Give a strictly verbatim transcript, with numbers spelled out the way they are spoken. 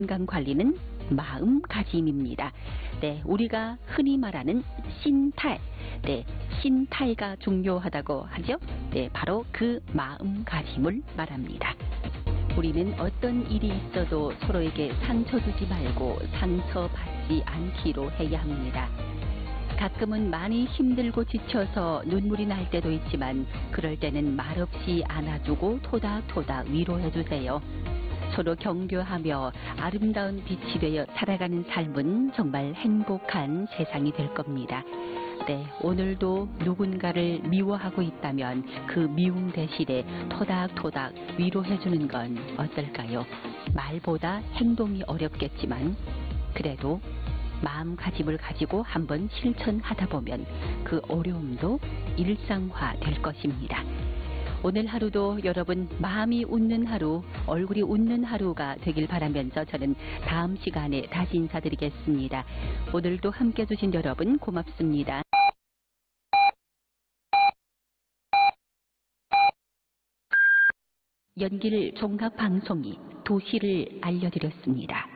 건강 관리는 마음가짐입니다. 네, 우리가 흔히 말하는 신탈, 네, 신탈가 중요하다고 하죠. 네, 바로 그 마음가짐을 말합니다. 우리는 어떤 일이 있어도 서로에게 상처 주지 말고 상처받지 않기로 해야 합니다. 가끔은 많이 힘들고 지쳐서 눈물이 날 때도 있지만 그럴 때는 말없이 안아주고 토닥토닥 위로해주세요. 서로 격려하며 아름다운 빛이 되어 살아가는 삶은 정말 행복한 세상이 될 겁니다. 네, 오늘도 누군가를 미워하고 있다면 그 미움 대신에 토닥토닥 위로해주는 건 어떨까요? 말보다 행동이 어렵겠지만 그래도 마음가짐을 가지고 한번 실천하다 보면 그 어려움도 일상화 될 것입니다. 오늘 하루도 여러분 마음이 웃는 하루, 얼굴이 웃는 하루가 되길 바라면서 저는 다음 시간에 다시 인사드리겠습니다. 오늘도 함께 해주신 여러분 고맙습니다. 연길 종합방송이 도시를 알려드렸습니다.